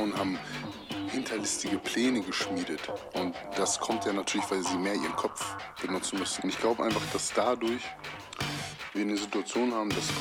Frauen haben hinterlistige Pläne geschmiedet. Und das kommt ja natürlich, weil sie mehr ihren Kopf benutzen müssen. Und ich glaube einfach, dass dadurch wir eine Situation haben, dass